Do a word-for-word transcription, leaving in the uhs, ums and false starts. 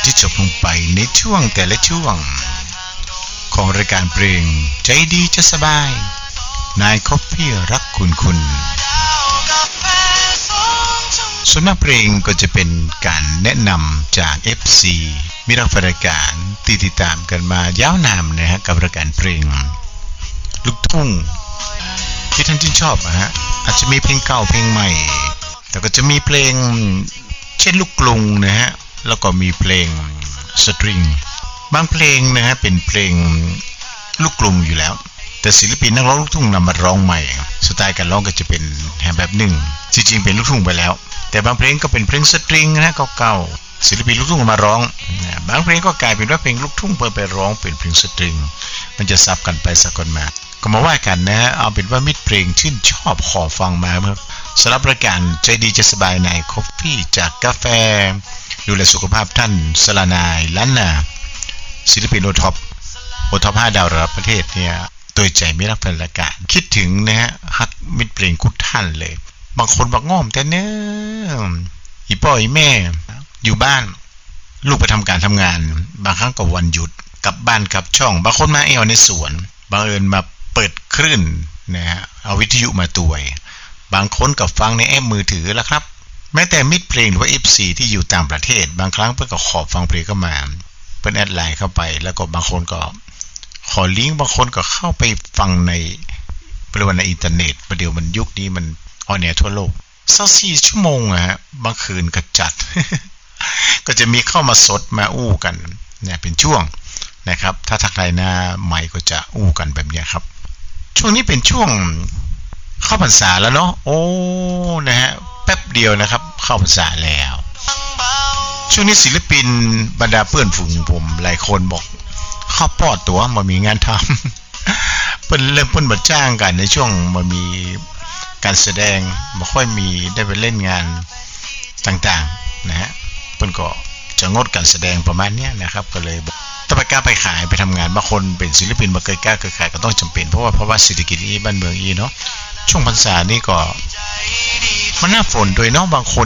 ที่จบลงไปในช่วงแต่ละช่วงของรายการเพลงใจดีจะสบายนายคอฟฟี่รักคุณคุณส่วนมากเพลงก็จะเป็นการแนะนำจาก เอฟ ซี มีรักรายการติดติดตามกันมายาวนานนะฮะกับรายการเพลงลูกทุ่งที่ท่านชื่นชอบนะฮะอาจจะมีเพลงเก่าเพลงใหม่แต่ก็จะมีเพลงเช่นลูกกรุงนะฮะแล้วก็มีเพลงสตริงบางเพลงนะฮะเป็นเพลงลูกกรุงอยู่แล้วแต่ศิลปินนักร้องลูกทุ่งนำมาร้องใหม่สไตล์การร้องก็จะเป็นแบบหนึ่งจริงๆเป็นลูกทุ่งไปแล้วแต่บางเพลงก็เป็นเพลงสตริงนะเก่าๆศิลปินลูกทุ่งมาร้องบางเพลงก็กลายเป็นว่าเพลงลูกทุ่งเพิ่มไปร้องเป็นเพลงสตริงมันจะซับกันไปสักกันมาก็มาว่ากันนะเอาเป็นว่ามิตรเพลงชื่นชอบขอฟังมาครับสำหรับรายการใจดีจะสบายในคอฟฟี่จากกาแฟดูแลสุขภาพท่านสลานายล้านนาศิลปินโอท็อปโอท็อปห้าดาวระดับประเทศเนี่ยโดยใจไม่รักแฟนรายการคิดถึงนะฮะฮักมิตรเพลงคุดท่านเลยบางคนบอกง่อมแต่เนื้ออีพ่ออีแม่อยู่บ้านลูกไปทำการทำงานบางครั้งก็วันหยุดกลับบ้านกลับช่องบางคนมาเอวในสวนบางเอิญมาเปิดคลื่นนะฮะเอาวิทยุมาตวยบางคนก็ฟังในแอปมือถือแล้วครับแม้แต่มิตรเพลงหรือว่า เอฟ ซี ที่อยู่ต่างประเทศบางครั้งเพื่อนก็ขอฟังเพลงเข้ามาเพื่อนแอดไลน์เข้าไปแล้วก็บางคนก็ขอลิงก์บางคนก็เข้าไปฟังในบริเวณในอินเทอร์เน็ตประเดี๋ยวมันยุคนี้มันออนแอร์ทั่วโลกสักสี่ชั่วโมงอะฮะบางคืนก็จัด ก็จะมีเข้ามาสดมาอู้กันเนี่ยเป็นช่วงนะครับถ้าทักทายหน้าใหม่ก็จะอู้กันแบบนี้ครับช่วงนี้เป็นช่วงเข้าพรรษาแล้วเนาะโอ้นะฮะแป๊บเดียวนะครับเข้าพรรษาแล้วช่วงนี้ศิลปินบรรดาเพื่อนฝูงผมหลายคนบอกเข้าปอดตัวมามีงานทำเพิ่นเริ่มเพิ่นมาจ้างกันในช่วงมามีการแสดงไม่ค่อยมีได้ไปเล่นงานต่างๆนะฮะเพิ่นก็จะงดการแสดงประมาณนี้นะครับก็เลยถ้าไปกล้าไปขายไปทำงานบางคนเป็นศิลปินมาเคยกล้าเคยขายก็ต้องจำเป็นเพราะว่าเพราะว่าเศรษฐกิจอีบ้านเมืองอีเนาะช่วงพรรษานี่ก็มันหน้าฝนด้วยเนาะบางคน